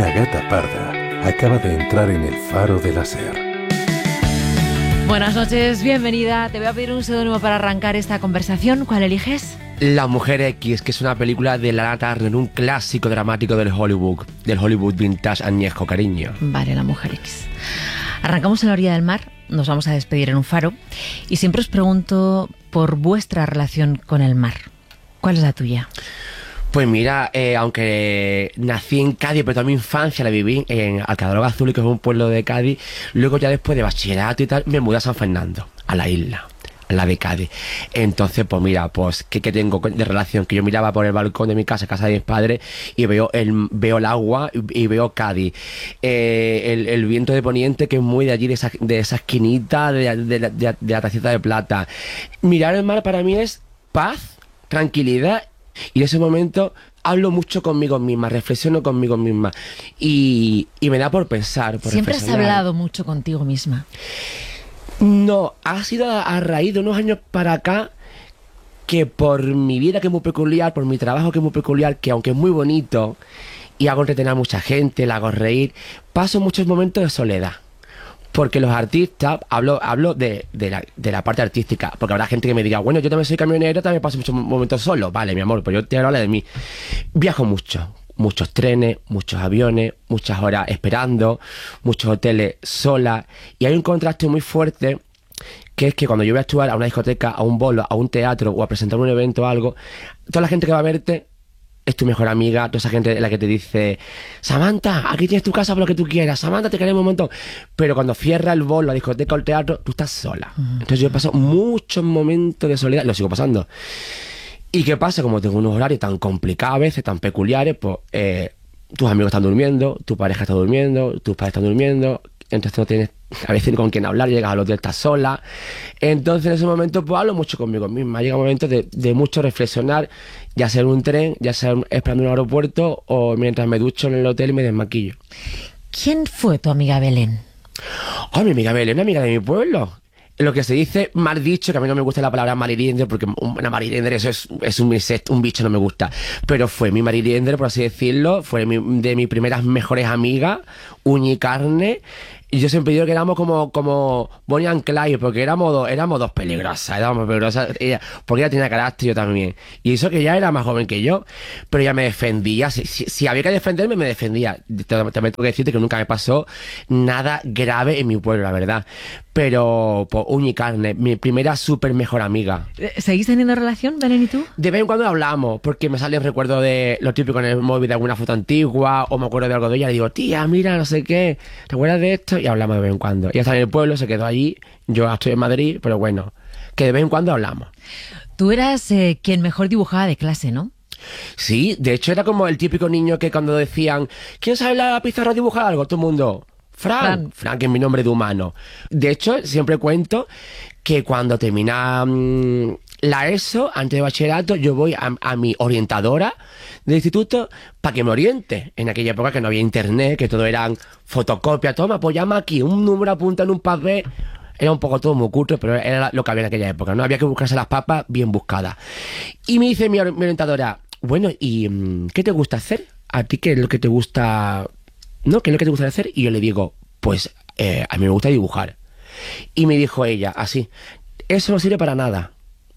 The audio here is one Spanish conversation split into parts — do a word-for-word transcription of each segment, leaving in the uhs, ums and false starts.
Una gata parda acaba de entrar en el faro de la SER. Buenas noches, bienvenida. Te voy a pedir un seudónimo para arrancar esta conversación. ¿Cuál eliges? La Mujer X, que es una película de Lana Turner, un clásico dramático del Hollywood, del Hollywood vintage añejo, cariño. Vale, La Mujer X. Arrancamos en la orilla del mar, nos vamos a despedir en un faro y siempre os pregunto por vuestra relación con el mar. ¿Cuál es la tuya? Pues mira, eh, aunque nací en Cádiz, pero toda mi infancia la viví en Alcadroga Azul, que es un pueblo de Cádiz. Luego ya después de bachillerato y tal, me mudé a San Fernando, a la isla, a la de Cádiz. Entonces, pues mira, pues ¿qué, qué tengo de relación? Que yo miraba por el balcón de mi casa, casa de mis padres, y veo el, veo el agua y, y veo Cádiz. Eh, el, el viento de poniente, que es muy de allí, de esa, de esa esquinita, de, de, de, de, de la tacita de plata. Mirar el mar para mí es paz, tranquilidad. Y en ese momento hablo mucho conmigo misma, reflexiono conmigo misma y, y me da por pensar, por Siempre has reflexionar. hablado mucho contigo misma. No, ha sido a, a raíz de unos años para acá que por mi vida, que es muy peculiar, por mi trabajo, que es muy peculiar, que aunque es muy bonito y hago entretener a mucha gente, la hago reír, paso muchos momentos de soledad. Porque los artistas, hablo, hablo de, de, la, de la parte artística, porque habrá gente que me diga, bueno, yo también soy camionero, también paso muchos momentos solo. Vale, mi amor, pues yo te hablo de mí. Viajo mucho, muchos trenes, muchos aviones, muchas horas esperando, muchos hoteles sola, y hay un contraste muy fuerte, que es que cuando yo voy a actuar a una discoteca, a un bolo, a un teatro, o a presentar un evento o algo, toda la gente que va a verte es tu mejor amiga, toda esa gente la que te dice, Samantha, aquí tienes tu casa por lo que tú quieras, Samantha, te queremos un montón. Pero cuando cierra el bolo, la discoteca o el teatro, tú estás sola. Uh-huh. Entonces yo paso muchos momentos de soledad, lo sigo pasando. ¿Y qué pasa? Como tengo unos horarios tan complicados a veces, tan peculiares, pues eh, tus amigos están durmiendo, tu pareja está durmiendo, tus padres están durmiendo, entonces no tienes a veces con quien hablar, llegas al hotel, estás sola. Entonces en ese momento pues hablo mucho conmigo misma. Llega un momento de, de mucho reflexionar, ya sea en un tren, ya sea esperando en un aeropuerto o mientras me ducho en el hotel y me desmaquillo. ¿Quién fue tu amiga Belén? Oh, mi amiga Belén, una amiga de mi pueblo. Lo que se dice mal dicho, que a mí no me gusta la palabra mariliendre, porque una mariliendre eso es, es un insecto, un bicho, no me gusta. Pero fue mi mariliendre, por así decirlo, fue mi, de mis primeras mejores amigas, uña y carne. Y yo siempre digo que éramos como, como Bonnie and Clyde, porque éramos dos, éramos dos peligrosas, éramos peligrosas, ella, porque ella tenía carácter, yo también. Y eso que ella era más joven que yo, pero ella me defendía, si, si, si había que defenderme, me defendía. También tengo que decirte que nunca me pasó nada grave en mi pueblo, la verdad. Pero, pues, uña y carne, mi primera súper mejor amiga. ¿Seguís teniendo relación, Belén y tú? De vez en cuando hablamos, porque me salen recuerdos de lo típico en el móvil de alguna foto antigua, o me acuerdo de algo de ella, y digo, tía, mira, no sé qué, ¿te acuerdas de esto? Y hablamos de vez en cuando. Ella está en el pueblo, se quedó allí, yo estoy en Madrid, pero bueno, que de vez en cuando hablamos. Tú eras eh, quien mejor dibujaba de clase, ¿no? Sí, de hecho era como el típico niño que cuando decían, ¿quién sabe la pizarra dibujar algo? Todo el mundo... Fran, Fran, Fran, que es mi nombre de humano. De hecho, siempre cuento que cuando termina mmm, la ESO, antes de bachillerato, yo voy a, a mi orientadora del instituto para que me oriente. En aquella época que no había internet, que todo eran fotocopias, toma, pues llama aquí, un número apunta en un papel. Era un poco todo muy cutre, pero era lo que había en aquella época, ¿no? Había que buscarse las papas bien buscadas. Y me dice mi, mi orientadora, bueno, ¿y mmm, qué te gusta hacer? ¿A ti qué es lo que te gusta...? ¿No? ¿Qué es lo que te gusta hacer? Y yo le digo, pues eh, a mí me gusta dibujar. Y me dijo ella, así, eso no sirve para nada.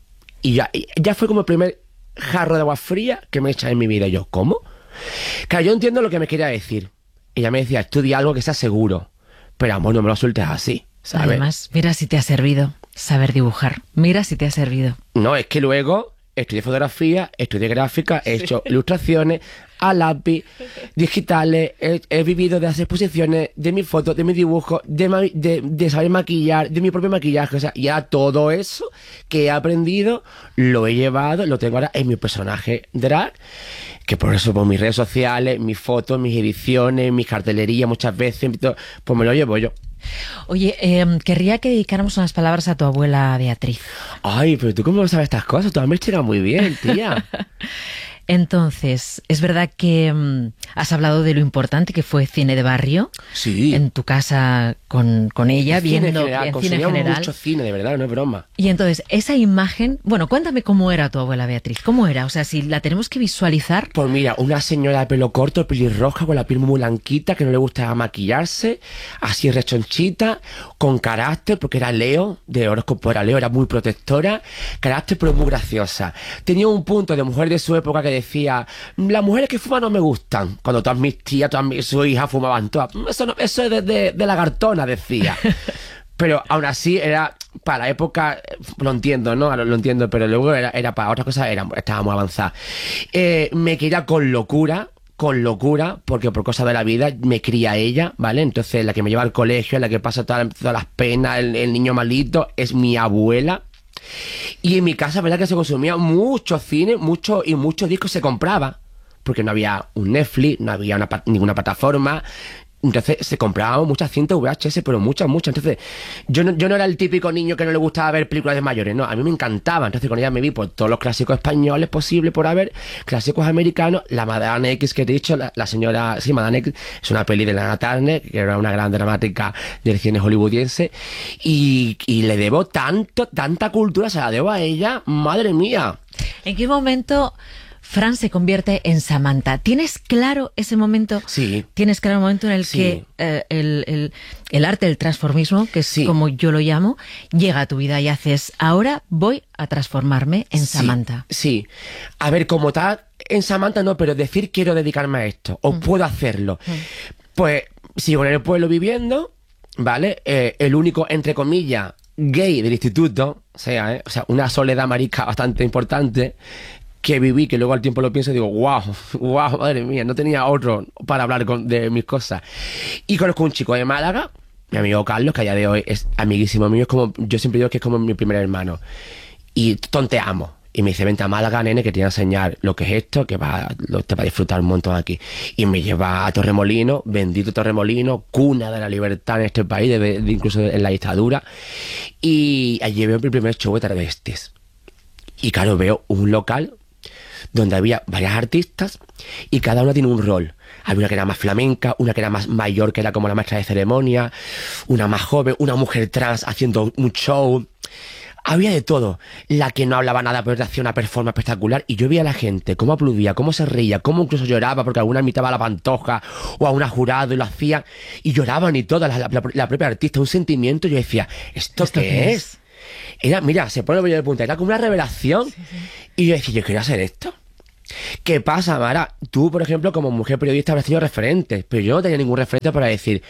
Y ya, ya fue como el primer jarro de agua fría que me echa en mi vida. Y yo, ¿cómo? Claro, yo entiendo lo que me quería decir. Ella me decía, estudia algo que sea seguro. Pero amor, no me lo sueltes así, ¿sabes? Además, mira si te ha servido saber dibujar. Mira si te ha servido. No, es que luego estudié fotografía, estudié gráfica, he sí. hecho ilustraciones a lápiz, digitales, he, he vivido de hacer exposiciones, de mis fotos, de mis dibujos, de, de, de saber maquillar, de mi propio maquillaje, o sea, ya todo eso que he aprendido, lo he llevado, lo tengo ahora en mi personaje drag, que por eso por mis redes sociales, mis fotos, mis ediciones, mis cartelerías muchas veces, pues me lo llevo yo. Oye, eh, querría que dedicáramos unas palabras a tu abuela Beatriz. Ay, pero tú cómo sabes estas cosas, tú me llega muy bien, tía. Entonces, ¿es verdad que um, has hablado de lo importante que fue Cine de Barrio? Sí. En tu casa con, con ella, cine viendo en general, en cine consumíamos general. mucho cine, de verdad, no es broma. Y entonces, esa imagen, bueno, cuéntame cómo era tu abuela Beatriz, ¿cómo era? O sea, si la tenemos que visualizar. Pues mira, una señora de pelo corto, pelirroja, con la piel muy blanquita, que no le gustaba maquillarse, así rechonchita, con carácter, porque era Leo, de horóscopo era Leo, era muy protectora, carácter pero muy graciosa. Tenía un punto de mujer de su época que decía, las mujeres que fuman no me gustan, cuando todas mis tías, todas mis sus hijas fumaban todas. Eso, no, eso es de, de, de lagartona, decía. Pero aún así era, para la época, lo entiendo, ¿no? Lo, lo entiendo, pero luego era, era para otras cosas, era, estaba muy avanzada. Eh, me quería con locura, con locura, porque por cosas de la vida me cría ella, ¿vale? Entonces la que me lleva al colegio, la que pasa todas, todas las penas, el, el niño malito, es mi abuela. Y en mi casa, ¿verdad? Que se consumía mucho cine, mucho y muchos discos se compraba, porque no había un Netflix, no había una, ninguna plataforma. Entonces se compraban muchas cintas V H S, pero muchas, muchas. Entonces yo no, yo no era el típico niño que no le gustaba ver películas de mayores, no, a mí me encantaba. Entonces con ella me vi por todos los clásicos españoles posibles por haber, clásicos americanos, la Madame X que te he dicho, la, la señora, sí, Madame X, es una peli de Lana Turner, que era una gran dramática del cine hollywoodiense, y, y le debo tanto, tanta cultura, se la debo a ella, madre mía. ¿En qué momento Fran se convierte en Samantha? ¿Tienes claro ese momento? Sí. ¿Tienes claro el momento en el Sí. que eh, el, el, el arte del transformismo, que es Sí. como yo lo llamo, llega a tu vida y haces, ahora voy a transformarme en Sí, Samantha? Sí. A ver, como tal, en Samantha no, pero decir quiero dedicarme a esto, o Mm. puedo hacerlo. Mm. Pues sigo en el pueblo viviendo, ¿vale? Eh, el único, entre comillas, gay del instituto, o sea, ¿eh? O sea, una soledad marica bastante importante, que viví, que luego al tiempo lo pienso y digo, wow, wow, madre mía, no tenía otro para hablar con, de mis cosas. Y conozco un chico de Málaga, mi amigo Carlos, que a día de hoy es amiguísimo mío, es como, yo siempre digo que es como mi primer hermano. Y tonteamos. Y me dice, vente a Málaga, nene, que te voy a enseñar lo que es esto, que va, lo, te va a disfrutar un montón aquí. Y me lleva a Torremolinos, bendito Torremolinos, cuna de la libertad en este país, de, de, incluso en la dictadura. Y allí veo mi primer show de travestis. Y claro, veo un local donde había varias artistas y cada una tiene un rol. Había una que era más flamenca, una que era más mayor, que era como la maestra de ceremonia, una más joven, una mujer trans haciendo un show. Había de todo. La que no hablaba nada, pero hacía una performance espectacular. Y yo veía a la gente cómo aplaudía, cómo se reía, cómo incluso lloraba, porque alguna imitaba a la Pantoja o a una jurado y lo hacía. Y lloraban y todas, la, la, la propia artista, un sentimiento. Yo decía, ¿esto, ¿Esto qué, qué es? es? Era, mira, se pone el vello de punta, era como una revelación. Sí, sí. Y yo decía, yo quiero hacer esto. ¿Qué pasa, Mara? Tú, por ejemplo, como mujer periodista habrás tenido referentes, pero yo no tenía ningún referente para decir,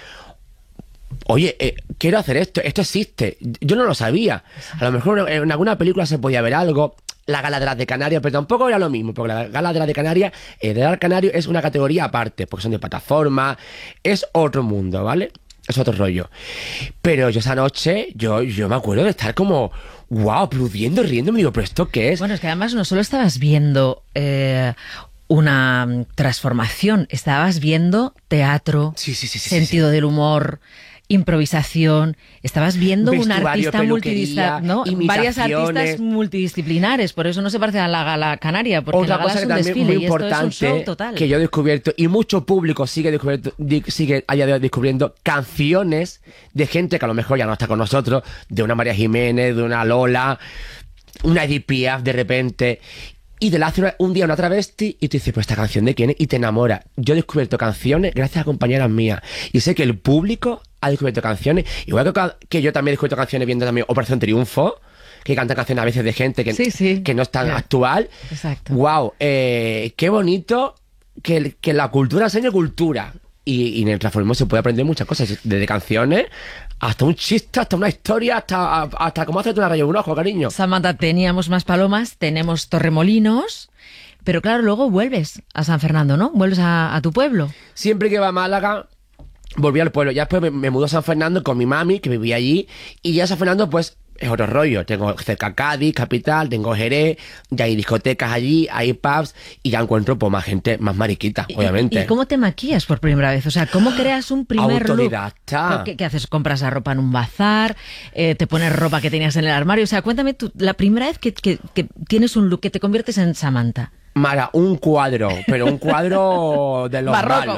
oye, eh, quiero hacer esto, esto existe. Yo no lo sabía. A lo mejor en alguna película se podía ver algo, la Gala de las de Canarias, pero tampoco era lo mismo, porque la Gala de las de Canarias, eh, de dar Canario es una categoría aparte, porque son de plataforma, es otro mundo, ¿vale? Es otro rollo. Pero yo esa noche, yo, yo me acuerdo de estar como, wow, aplaudiendo, riendo, me digo, ¿pero esto qué es? Bueno, es que además no solo estabas viendo eh, una transformación, estabas viendo teatro, sí, sí, sí, sí, sentido sí, sí. del humor, improvisación, estabas viendo un artista multidisciplinar, ¿no? Varias artistas multidisciplinares, por eso no se parece a la Gala Canaria, porque otra la Gala cosa es un que también desfile muy y esto importante es un show total. Que yo he descubierto, y mucho público sigue descubierto, sigue a día de hoy descubriendo canciones de gente que a lo mejor ya no está con nosotros, de una María Jiménez, de una Lola, una Edith Piaf de repente. Y te la hace un día una travesti y tú dices, pues esta canción de quién es, y te enamora. Yo he descubierto canciones gracias a compañeras mías. Y sé que el público ha descubierto canciones, igual que, que yo también he descubierto canciones viendo también Operación Triunfo, que canta canciones a veces de gente que, sí, sí. que no es tan yeah. actual. Exacto. Wow, eh, qué bonito que, que la cultura enseñe cultura. Y, y en el transformismo se puede aprender muchas cosas, desde canciones hasta un chiste, hasta una historia, hasta, hasta cómo hacerte una raya de un ojo, cariño. Samantha, teníamos más palomas, tenemos Torremolinos, pero claro, luego vuelves a San Fernando, ¿no? Vuelves a, a tu pueblo. Siempre que iba a Málaga, volví al pueblo. Ya después me, me mudó a San Fernando con mi mami, que vivía allí, y ya San Fernando, pues, es otro rollo. Tengo cerca Cádiz, capital, tengo Jerez, ya hay discotecas allí, hay pubs, y ya encuentro pues más gente, más mariquita, obviamente. ¿Y, y cómo te maquillas por primera vez? O sea, ¿cómo creas un primer Autodidacta. look? ¿Qué, ¿Qué haces? ¿Compras la ropa en un bazar? Eh, ¿Te pones ropa que tenías en el armario? O sea, cuéntame tú, la primera vez que, que, que tienes un look, que te conviertes en Samantha. Mara, un cuadro, pero un cuadro de los Barroco. malos.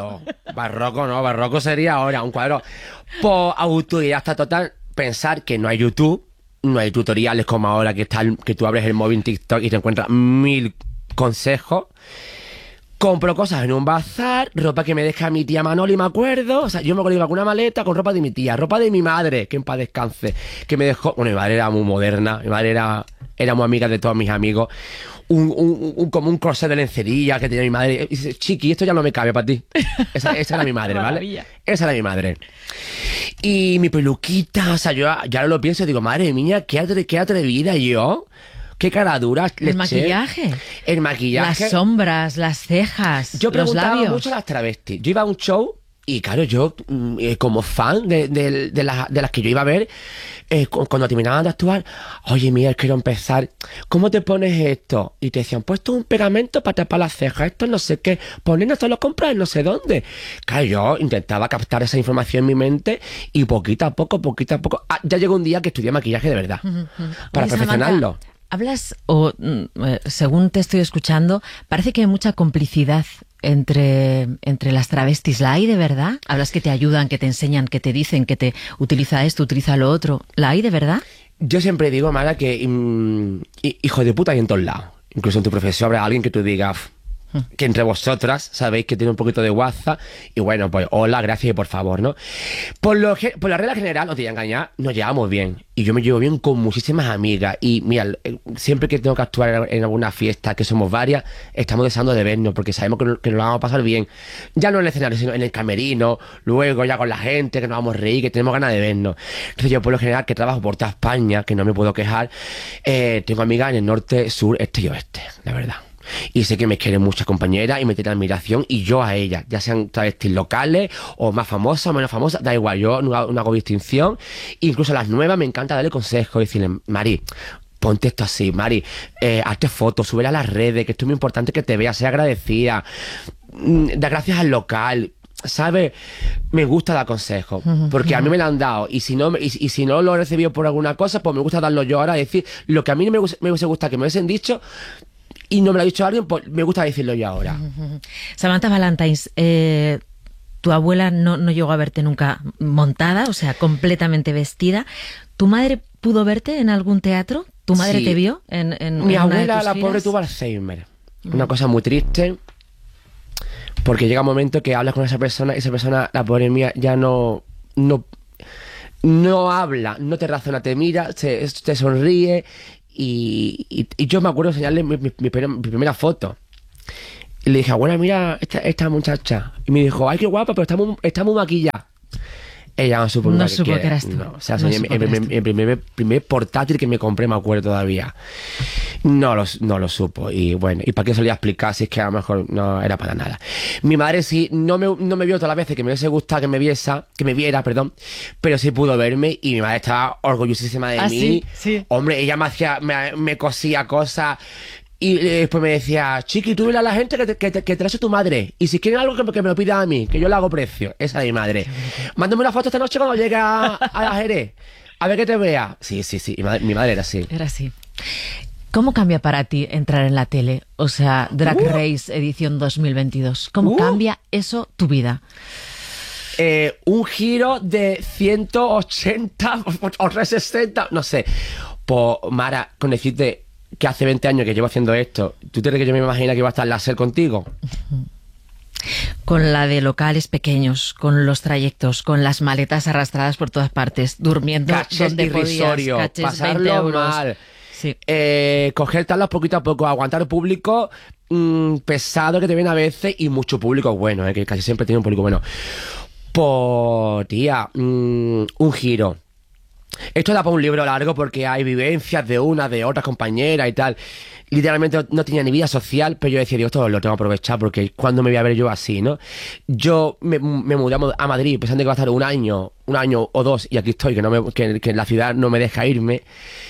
barroco no, barroco sería ahora un cuadro. Por autodidacta total, pensar que no hay YouTube, no hay tutoriales como ahora que, está el- que tú abres el móvil en TikTok y te encuentras mil consejos. Compro cosas en un bazar, ropa que me deja mi tía Manoli, me acuerdo. O sea, yo me acuerdo con una maleta con ropa de mi tía, ropa de mi madre, que en paz descanse, que me dejó. Bueno, mi madre era muy moderna, mi madre era, era muy amiga de todos mis amigos. Un, un, un- como un corset de lencería que tenía mi madre. Y dice, chiqui, esto ya no me cabe para ti. Esa, esa era mi madre, ¿vale? Maravilla. Esa era mi madre. Y mi peluquita, o sea, yo ya lo pienso y digo, madre mía, qué, atre- qué atrevida yo. Qué cara dura. le El eché. maquillaje. El maquillaje. Las sombras, las cejas, Yo los preguntaba labios. mucho a las travestis. Yo iba a un show y, claro, yo, mm, eh, como fan de, de- de las, de las que yo iba a ver, eh, cu- cuando terminaban de actuar, oye, mira, quiero empezar. ¿Cómo te pones esto? Y te decían, pues esto es un pegamento para tapar las cejas, esto no sé qué. Ponen esto lo compras en no sé dónde. Claro, yo intentaba captar esa información en mi mente y poquito a poco, poquito a poco. Ah, ya llegó un día que estudié maquillaje de verdad. Para Oye, Samantha, perfeccionarlo. hablas, o mm, eh, según te estoy escuchando, parece que hay mucha complicidad entre, entre las travestis. ¿La hay de verdad? Hablas que te ayudan, que te enseñan, que te dicen, que te utiliza esto, utiliza lo otro. ¿La hay de verdad? Yo siempre digo, Mara, que mm, hi- hijo de puta hay en todos lados. Incluso en tu profesión habrá alguien que tú digas que entre vosotras sabéis que tiene un poquito de WhatsApp y bueno, pues hola, gracias y por favor, ¿no? Por, lo, ge- por la regla general, no te voy a engañar, nos llevamos bien. Y yo me llevo bien con muchísimas amigas. Y mira, eh, siempre que tengo que actuar en alguna fiesta, que somos varias, estamos deseando de vernos porque sabemos que, no- que nos lo vamos a pasar bien. Ya no en el escenario, sino en el camerino, luego ya con la gente, que nos vamos a reír, que tenemos ganas de vernos. Entonces yo por lo general, que trabajo por toda España, que no me puedo quejar, eh, tengo amigas en el norte, sur, este y oeste, la verdad. Y sé que me quieren muchas compañeras y me tienen admiración y yo a ellas, ya sean travestis locales o más famosas o menos famosas, da igual, yo no, hago no hago distinción. Incluso a las nuevas me encanta darle consejos y decirles, Mari, ponte esto así, Mari, eh, hazte fotos, súbela a las redes, que esto es muy importante que te veas, sea agradecida, mm, da gracias al local. ¿Sabes? Me gusta dar consejos, porque a mí me lo han dado, y si no me- y, y si no lo he recibido por alguna cosa, pues me gusta darlo yo ahora, decir lo que a mí me, hubiese- me hubiese gustado que me hubiesen dicho y no me lo ha dicho alguien, pues me gusta decirlo yo ahora. Samantha Valentines, eh, tu abuela no, no llegó a verte nunca montada, o sea, completamente vestida. ¿Tu madre pudo verte en algún teatro? ¿Tu madre Sí. te vio en, en Mi en una de abuela, tus la giras? pobre, tuvo Alzheimer. Una cosa muy triste, porque llega un momento que hablas con esa persona y esa persona, la pobre mía, ya no, no, no habla, no te razona, te mira, se- te sonríe y, y- y yo me acuerdo de enseñarle mi, mi- mi primera, mi primera foto. Y le dije, abuela, mira esta, esta muchacha. Y me dijo, ay, qué guapa, pero está muy, está muy maquillada. Ella no supo, No nunca supo que eras tú. No, o sea, No soñé supo el, que eras primer- tú. el primer, primer portátil que me compré, me acuerdo todavía. No lo, no lo supo. Y bueno, ¿y para qué solía explicar si es que a lo mejor no era para nada? Mi madre sí, no me, no me vio todas las veces que me hubiese gustado que me viesa, que me viera, perdón, pero sí pudo verme y mi madre estaba orgullosísima de ¿Ah, mí. sí? Sí. Hombre, ella me hacía, me, me cosía cosas. Y eh, después me decía, chiqui, tú dile a la gente que te, que te, que te la hace tu madre. Y si quieren algo, que, que me lo pida a mí, que yo le hago precio. Esa es mi madre. Mándame una foto esta noche cuando llegue a, a la Jerez. A ver que te vea. Sí, sí, sí. Mi madre, mi madre era así. Era así. ¿Cómo cambia para ti entrar en la tele? O sea, Drag Uh. Race edición dos mil veintidós. ¿Cómo Uh. cambia eso tu vida? Eh, un giro de ciento ochenta o trescientos sesenta, no sé. Pues, Mara, con decirte que hace veinte años que llevo haciendo esto, ¿tú te crees que yo me imagino que iba a estar en la SER contigo? Con la de locales pequeños, con los trayectos, con las maletas arrastradas por todas partes, durmiendo Cachés donde irrisorio, podías, cachés pasarlo veinte euros. mal. Sí. Eh, coger tablas poquito a poco, aguantar público mm, pesado que te viene a veces y mucho público bueno, eh, que casi siempre tiene un público bueno. Pues, tía, mm, un giro. Esto da para un libro largo porque hay vivencias de una, de otras compañeras y tal. Literalmente no tenía ni vida social, pero yo decía, Dios, esto lo tengo que aprovechar porque cuando me voy a ver yo así, ¿no? Yo me, me mudé a Mo- a Madrid pensando que iba a estar un año, un año o dos, y aquí estoy, que, no me, que, que la ciudad no me deja irme.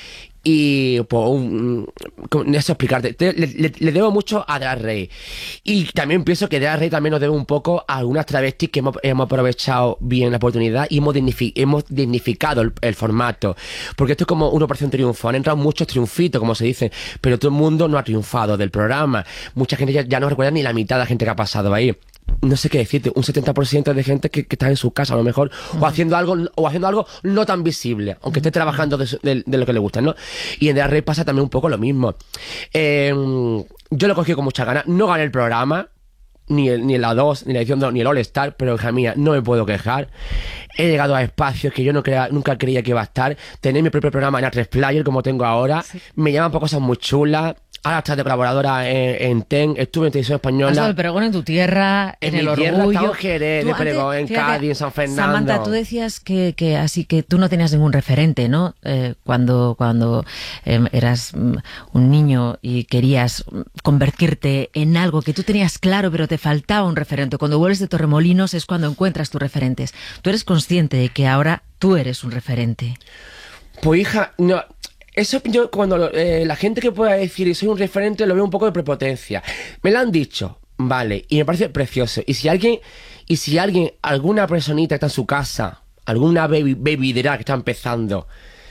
Y pues, un, con eso explicarte, Te- le, le- le debo mucho a Drag Race. Y también pienso que Drag Race también nos debe un poco a algunas travestis que hemos, hemos aprovechado bien la oportunidad y hemos, dignifi- hemos dignificado el, el formato. Porque esto es como una operación triunfo. Han entrado muchos triunfitos, como se dice, pero todo el mundo no ha triunfado del programa. Mucha gente ya, ya no recuerda ni la mitad de la gente que ha pasado ahí. no sé qué decirte, un setenta por ciento de gente que, que está en su casa, a lo mejor, uh-huh. o haciendo algo o haciendo algo no tan visible, aunque uh-huh. esté trabajando de, de, de lo que le gusta, ¿no? Y en Drag Race pasa también un poco lo mismo. Eh, yo lo cogí con muchas ganas, no gané el programa, ni, el, ni la dos, ni la edición dos, ni el All Star, pero hija mía, no me puedo quejar. He llegado a espacios que yo no crea, nunca creía que iba a estar. Tener mi propio programa en A tres Player, como tengo ahora, sí. me llaman por cosas muy chulas. Ahora estás de colaboradora en, en T E N, estuve en Televisión Española. Has dado el pregón en tu tierra, en, en el tierra, orgullo. En Jerez, de pregón, en fíjate, Cádiz, en San Fernando. Samantha, tú decías que, que así que tú no tenías ningún referente, ¿no? Eh, cuando cuando eh, eras um, un niño y querías convertirte en algo que tú tenías claro, pero te faltaba un referente. Cuando vuelves de Torremolinos es cuando encuentras tus referentes. ¿Tú eres consciente de que ahora tú eres un referente? Pues hija, no... Eso yo, cuando eh, la gente que pueda decir soy un referente, lo veo un poco de prepotencia. Me lo han dicho, vale, y me parece precioso. Y si alguien, y si alguien, alguna personita que está en su casa, alguna baby, baby drag que está empezando,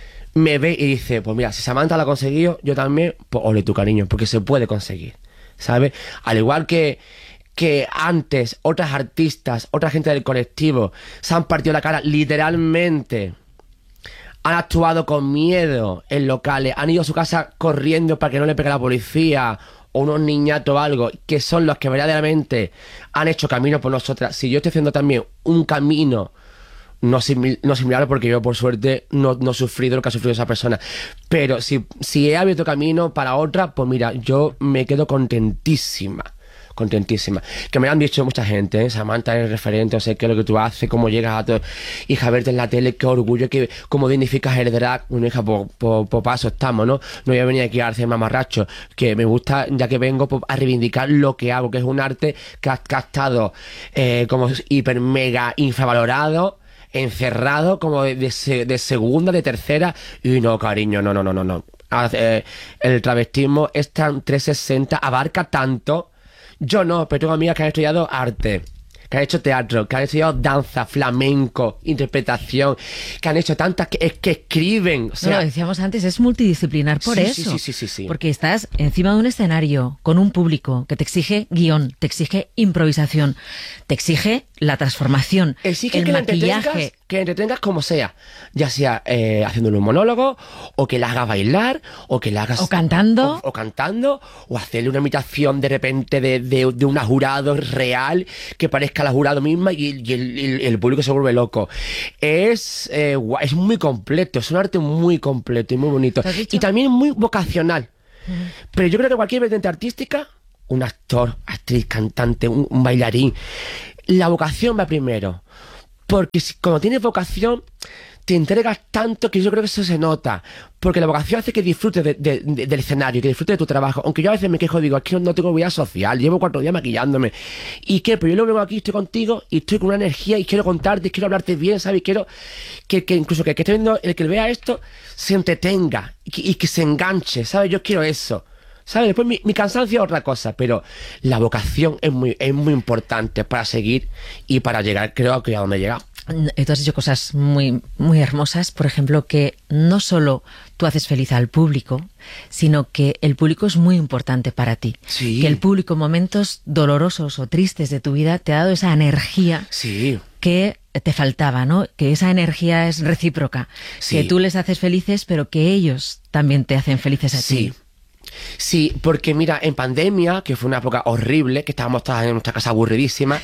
me ve y dice, pues mira, si Samantha lo ha conseguido, yo también, pues ole tu cariño, porque se puede conseguir, ¿sabes? Al igual que, que antes otras artistas, otra gente del colectivo, se han partido la cara literalmente, han actuado con miedo en locales, han ido a su casa corriendo para que no le pegue la policía o unos niñatos o algo, que son los que verdaderamente han hecho camino por nosotras. Si yo estoy haciendo también un camino, no, simil, no similar, porque yo por suerte no, no he sufrido lo que ha sufrido esa persona, pero si, si he abierto camino para otra, pues mira, yo me quedo contentísima. Contentísima. Que me lo han dicho mucha gente, ¿eh? Samantha es referente, o sea, qué es lo que tú haces, cómo llegas a todo. Hija, verte en la tele, qué orgullo, que cómo dignificas el drag. Bueno, hija, por, por, por paso estamos, ¿no? No voy a venir aquí a hacer mamarracho, que me gusta, ya que vengo pues, a reivindicar lo que hago, que es un arte que ha, que ha estado eh, como hiper mega infravalorado, encerrado, como de, de, de segunda, de tercera. Y no, cariño, no, no, no, no, no. El travestismo es tan trescientos sesenta, abarca tanto. Yo no, pero tengo amigas que han estudiado arte, que han hecho teatro, que han estudiado danza, flamenco, interpretación, que han hecho tantas que, que escriben. O sea, no, lo decíamos antes, es multidisciplinar por sí, eso. Sí, sí, sí, sí, sí. Porque estás encima de un escenario con un público que te exige guión, te exige improvisación, te exige la transformación, exige el que maquillaje. Que entretengas como sea, ya sea eh, haciéndole un monólogo, o que la hagas bailar, o que la hagas... O cantando. O, o cantando, o hacerle una imitación de repente de, de, de una jurado real, que parezca la jurado misma y, y el, el, el público se vuelve loco. Es, eh, es muy completo, es un arte muy completo y muy bonito. Y también muy vocacional. Uh-huh. Pero yo creo que cualquier vertiente artística, un actor, actriz, cantante, un, un bailarín, la vocación va primero. Porque si, cuando tienes vocación, te entregas tanto que yo creo que eso se nota. Porque la vocación hace que disfrutes de, de, de, del escenario, que disfrutes de tu trabajo. Aunque yo a veces me quejo, digo, es que no tengo vida social, llevo cuatro días maquillándome. ¿Y qué? Pero yo luego vengo aquí, estoy contigo, y estoy con una energía, y quiero contarte, y quiero hablarte bien, ¿sabes? Y quiero que, que incluso que, que esté viendo, el que vea esto, se entretenga, y que, y que se enganche, ¿sabes? Yo quiero eso. ¿Sabes? Después mi, mi cansancio es otra cosa, pero la vocación es muy, es muy importante para seguir y para llegar, creo que a donde he llegado. Tú has dicho cosas muy, muy hermosas, por ejemplo, que no solo tú haces feliz al público, sino que el público es muy importante para ti. Sí. Que el público en momentos dolorosos o tristes de tu vida te ha dado esa energía. Sí. Que te faltaba, ¿no? Que esa energía es recíproca. Sí. Que tú les haces felices, pero que ellos también te hacen felices a sí. ti. Sí, porque mira, en pandemia, que fue una época horrible, que estábamos todas en nuestra casa aburridísimas,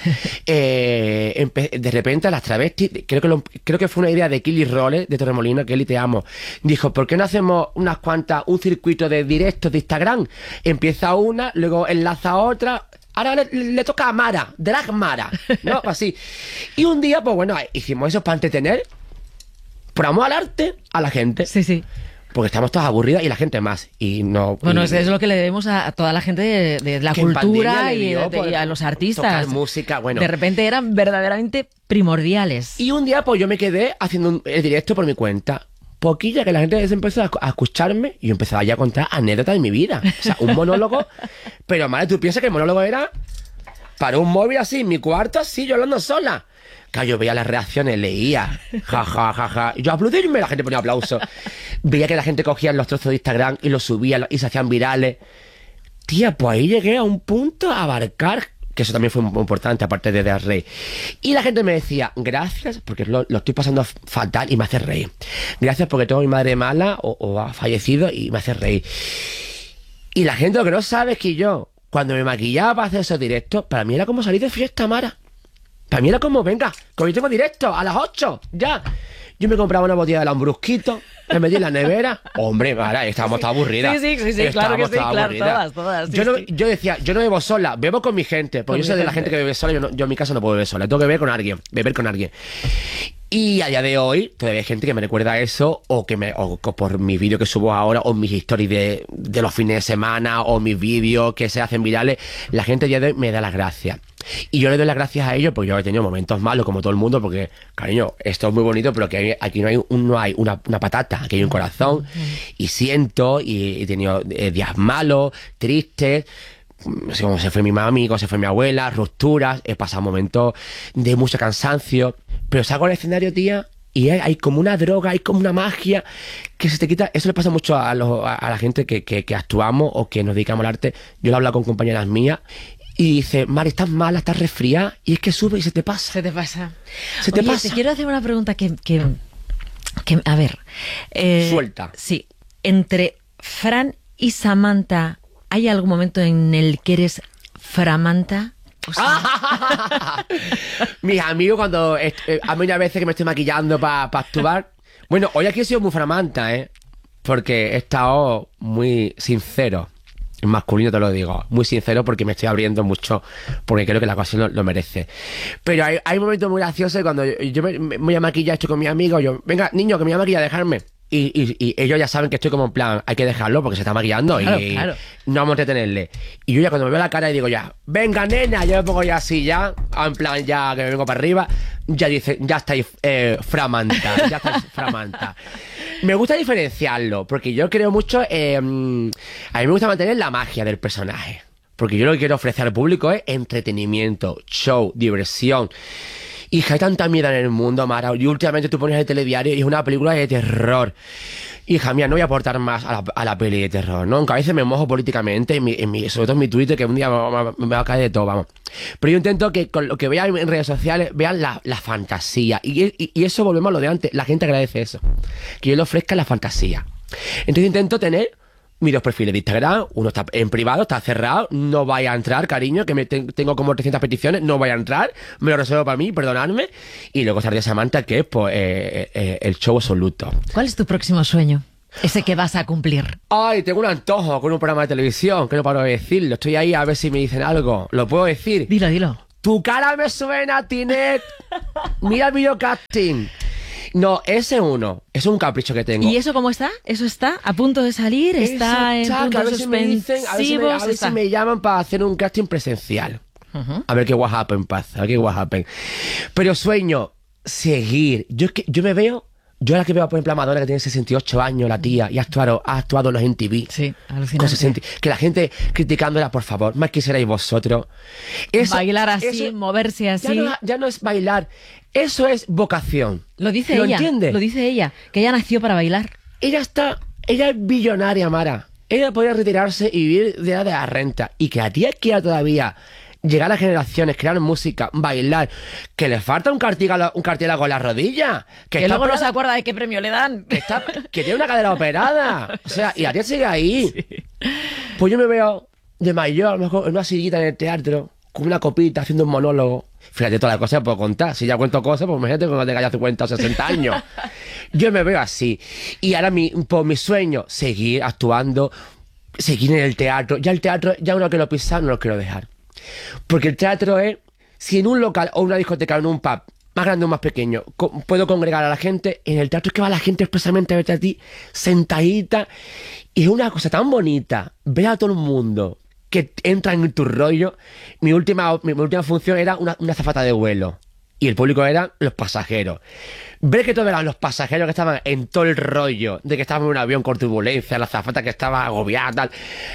eh, de repente las travestis, creo que, lo, creo que fue una idea de Kelly Rolle, de Torremolinos, Kelly te amo, dijo, ¿por qué no hacemos unas cuantas, un circuito de directos de Instagram? Empieza una, luego enlaza a otra, ahora le, le toca a Mara, Drag Mara, ¿no? Así. Y un día, pues bueno, hicimos eso para entretener, por amor al arte, a la gente. Sí, sí. Porque estamos todas aburridas y la gente más. Y no. Bueno, y, es, es lo que le debemos a, a toda la gente de, de la cultura y, de, de, y a los artistas. Tocar música, bueno. De repente eran verdaderamente primordiales. Y un día, pues yo me quedé haciendo un, el directo por mi cuenta. Poquilla que la gente se empezó a, a escucharme y yo empezaba ya a contar anécdotas de mi vida. O sea, un monólogo. Pero madre, tú piensas que el monólogo era para un móvil así, en mi cuarto, así, yo hablando sola. Claro, yo veía las reacciones, leía, ja, ja, ja, ja. Y yo aplaudirme, la gente ponía aplausos. Veía que la gente cogía los trozos de Instagram y los subía y se hacían virales. Tía, pues ahí llegué a un punto a abarcar que eso también fue muy importante, aparte de dar rey. Y la gente me decía, gracias, porque lo, lo estoy pasando fatal y me hace reír. Gracias porque tengo a mi madre mala o, o ha fallecido y me hace reír. Y la gente lo que no sabe es que yo, cuando me maquillaba para hacer esos directos, para mí era como salir de fiesta, Mara. Para mí era como, venga, que hoy tengo directo a las ocho, ya. Yo me compraba una botella de Lambrusquito, me metí en la nevera. Hombre, Mara, estábamos todas aburridas. Sí, sí, sí, sí claro que sí, claro, aburridas. todas, todas. Sí, yo, no, sí. yo decía, yo no bebo sola, bebo con mi gente, porque con yo soy de la gente que bebe sola, yo, no, yo en mi casa no puedo beber sola, tengo que beber con alguien, beber con alguien. Y a día de hoy, todavía hay gente que me recuerda eso, o que me, o, o por mis vídeos que subo ahora, o mis stories de, de los fines de semana, o mis vídeos que se hacen virales, la gente a día de hoy me da las gracias. Y yo le doy las gracias a ellos porque yo he tenido momentos malos como todo el mundo, porque, cariño, esto es muy bonito, pero que hay, aquí no hay, un, no hay una, una patata, aquí hay un corazón, y siento, y he tenido eh, días malos, tristes, como se fue mi mami, como se fue mi abuela, rupturas, he pasado momentos de mucho cansancio, pero salgo al escenario, tía, y hay, hay como una droga, hay como una magia que se te quita. Eso le pasa mucho a, los, a, a la gente que, que, que actuamos o que nos dedicamos al arte. Yo lo he hablado con compañeras mías y dice, Mari, estás mala, estás resfriada, y es que sube y se te pasa. Se te pasa. Se te Oye, pasa. Te quiero hacer una pregunta que, que, que a ver. Eh, Suelta. Sí. Entre Fran y Samantha, ¿hay algún momento en el que eres Framanta? O sea... Mis amigos, cuando eh, a mí a veces que me estoy maquillando para pa actuar. Bueno, hoy aquí he sido muy Framanta, ¿eh? Porque he estado muy sincero. En masculino te lo digo. Muy sincero porque me estoy abriendo mucho. Porque creo que la ocasión lo, lo merece. Pero hay, hay momentos muy graciosos cuando yo, yo me, me voy a maquillar, estoy con mis amigos. Yo, venga, niño, que me voy a maquillar, dejarme. Y, y, y ellos ya saben que estoy como en plan, hay que dejarlo porque se está maquillando claro, y claro. no vamos a entretenerle. Y yo ya cuando me veo la cara y digo ya, venga nena, yo me pongo ya así ya, en plan ya que me vengo para arriba, ya dice, ya estáis eh, Framanta, ya estáis Framanta. Me gusta diferenciarlo porque yo creo mucho, eh, a mí me gusta mantener la magia del personaje. Porque yo lo que quiero ofrecer al público es entretenimiento, show, diversión. Hija, hay tanta mierda en el mundo, Mara. Y últimamente tú pones el telediario y es una película de terror. Hija mía, no voy a aportar más a la, a la peli de terror, ¿no? Aunque a veces me mojo políticamente, en mi, en mi, sobre todo en mi Twitter, que un día me, me, me va a caer de todo, vamos. Pero yo intento que con lo que vean en redes sociales, vean la, la fantasía. Y, y, y eso volvemos a lo de antes. La gente agradece eso. Que yo le ofrezca la fantasía. Entonces intento tener mis dos perfiles de Instagram, uno está en privado, está cerrado, no vaya a entrar, cariño, que me te tengo como trescientas peticiones, no vaya a entrar, me lo reservo para mí, perdonadme. Y luego está de Samantha, que es pues eh, eh, el show absoluto. ¿Cuál es tu próximo sueño? Ese que vas a cumplir. Ay, tengo un antojo con un programa de televisión, que no paro de decirlo, estoy ahí a ver si me dicen algo, ¿lo puedo decir? Dilo, dilo. Tu cara me suena, Tinet. Mira el videocasting. No, ese uno. Es un capricho que tengo. ¿Y eso cómo está? ¿Eso está a punto de salir? ¿Está Eso en puntos a ver si me dicen, a ver si me, a ver si me llaman para hacer un casting presencial. Uh-huh. A ver qué what happen pasa, a ver qué what happen. Pero sueño seguir. Yo, yo me veo... Yo ahora que veo, por ejemplo, a Madonna, que tiene sesenta y ocho años, la tía, y ha actuado, ha actuado en los M T V. Sí, alucinante. Con sesenta, que la gente criticándola, por favor, más quisierais vosotros. Eso, bailar así, eso, moverse así. Ya no, ya no es bailar, eso es vocación. Lo dice ¿Lo ella. entiendes? Lo dice ella, que ella nació para bailar. Ella está, ella es billonaria, Mara. Ella podría retirarse y vivir de la, de la renta. Y que a ti quiera todavía llegar a las generaciones, crear música, bailar, que le falta un cartílago, un cartílago en la rodilla. Que, que luego operada, no se acuerda de qué premio le dan. Que, está, que tiene una cadera operada. O sea, y la tía sigue ahí. Sí. Pues yo me veo de mayor, a lo mejor en una sillita en el teatro, con una copita, haciendo un monólogo. Fíjate, todas las cosas que puedo contar. Si ya cuento cosas, pues imagínate cuando tenga ya cincuenta o sesenta años. Yo me veo así. Y ahora mi, por mi sueño, seguir actuando, seguir en el teatro. Ya el teatro, ya uno que lo pisa, no lo quiero dejar. Porque el teatro es, si en un local o una discoteca o en un pub, más grande o más pequeño, co puedo congregar a la gente, en el teatro es que va la gente expresamente a verte a ti, sentadita, y es una cosa tan bonita, ver a todo el mundo que entra en tu rollo. Mi última, mi, mi última función era una, una azafata de vuelo, y el público eran los pasajeros. Ver que todos eran los pasajeros que estaban en todo el rollo, de que estaban en un avión con turbulencia, la azafata que estaba agobiada, tal...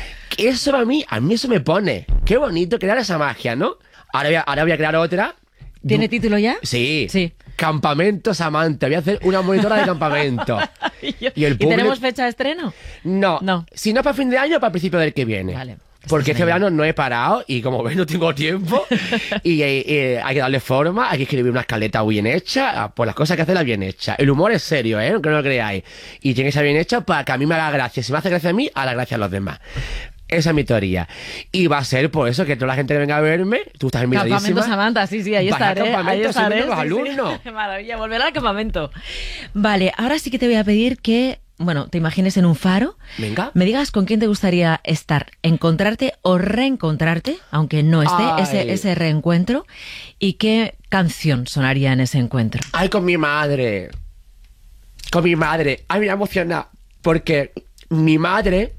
Eso a mí, a mí eso me pone. Qué bonito crear esa magia, ¿no? Ahora voy a, ahora voy a crear otra. ¿Tiene título ya? Sí. Sí. Campamento Samantha. Voy a hacer una monitora de campamento. y, yo, y, el ¿Y público... tenemos fecha de estreno? No. No. Si no es para fin de año, para principio del que viene. Vale. Porque Estás este en ello. verano no he parado y como ves no tengo tiempo y, eh, eh, hay que darle forma, hay que escribir una escaleta bien hecha, pues las cosas hay que hacerlas bien hechas. El humor es serio, ¿eh? Aunque no lo creáis. Y tiene que ser bien hecho para que a mí me haga gracia. Si me hace gracia a mí, haga gracia a los demás. Esa es mi teoría. Y va a ser por eso que toda la gente que venga a verme, tú estás Campamento invisadísima. Samantha, sí, sí, ahí Vas al estaré. Ahí campamento, estaré. siendo los sí, sí. alumnos. Qué maravilla, volver al campamento. Vale, ahora sí que te voy a pedir que, bueno, te imagines en un faro. Venga. Me digas con quién te gustaría estar, encontrarte o reencontrarte, aunque no esté, Ay. ese, ese reencuentro. Y qué canción sonaría en ese encuentro. Ay, con mi madre. Con mi madre. Ay, me ha emocionado. Porque mi madre.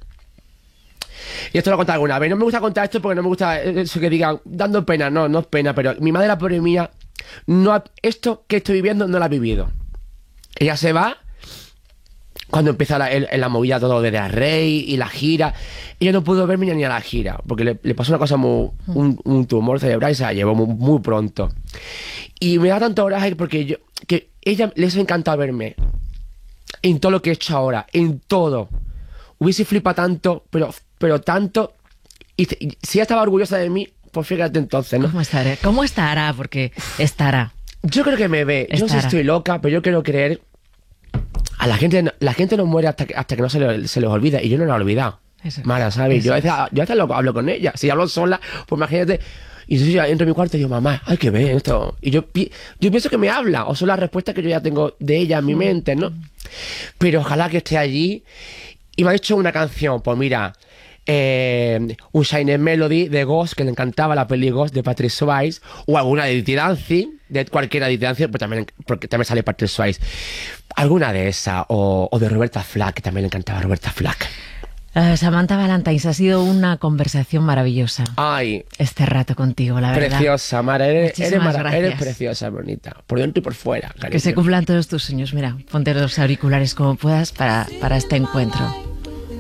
Y esto lo he contado alguna vez. No me gusta contar esto porque no me gusta eso que digan, dando pena. No, no es pena. Pero mi madre, la pobre mía, no ha- esto que estoy viviendo no lo ha vivido. Ella se va cuando empieza la, el- la movida todo de la Rey y la gira. Ella no pudo verme ni a la gira. Porque le, le pasó una cosa muy. Un, un tumor cerebral y se la llevó muy, muy pronto. Y me da tanto coraje porque yo. Que ella les ha encantado verme. En todo lo que he hecho ahora. En todo. Hubiese flipado tanto, pero, pero tanto. Y, y si ella estaba orgullosa de mí, pues fíjate entonces, ¿no? ¿Cómo estaré? ¿Cómo estará? Porque estará. Yo creo que me ve. Yo no sé si Estará. estoy loca, pero yo quiero creer. A la gente, no- la gente no muere hasta que, hasta que no se, le- se les olvida. Y yo no la he olvidado. Eso es. Mara, ¿sabes? Eso Yo a veces, yo a veces lo- hablo con ella. Si hablo sola, pues imagínate. Y yo ya entro en mi cuarto y digo, mamá, hay que ver esto. Y yo, pi- yo pienso que me habla. O son las respuestas que yo ya tengo de ella en mi mente, ¿no? Pero ojalá que esté allí. Y me ha hecho una canción, pues mira, eh, un Shine Melody de Ghost, que le encantaba la peli Ghost de Patrick Swayze, o alguna de Dirty Dancing, de cualquiera de Dirty Dancing, pero también, porque también sale Patrick Swayze. Alguna de esas, o, o de Roberta Flack, que también le encantaba a Roberta Flack. Eh, Samantha Valentines, ha sido una conversación maravillosa. Ay, Este rato contigo, la verdad. preciosa, Mara, eres, eres, Muchísimas mara- eres gracias. preciosa, bonita, por dentro y por fuera, cariño. Que se cumplan todos tus sueños. Mira, ponte los auriculares como puedas para, para este encuentro.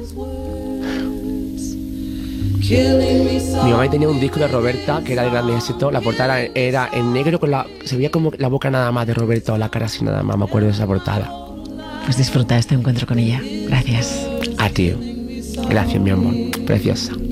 Mi mamá tenía un disco de Roberta que era de gran éxito. La portada era, era en negro con la. Se veía como la boca nada más de Roberta o la cara así nada más. Me acuerdo de esa portada. Pues disfruta este encuentro con ella. Gracias. A ti. Gracias, mi amor. Preciosa.